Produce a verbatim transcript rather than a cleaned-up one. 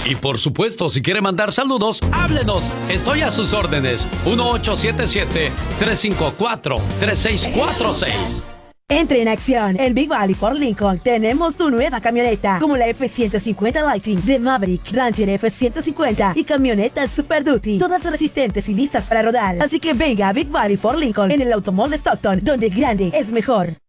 Y por supuesto, si quiere mandar saludos, háblenos. Estoy a sus órdenes. uno ocho siete siete, tres cinco cuatro, tres seis cuatro seis. Entre en acción. En Big Valley Ford Lincoln tenemos tu nueva camioneta, como la F ciento cincuenta Lightning de Maverick, Ranger F ciento cincuenta y camionetas Super Duty, todas resistentes y listas para rodar. Así que venga a Big Valley Ford Lincoln en el Automall de Stockton, donde grande es mejor.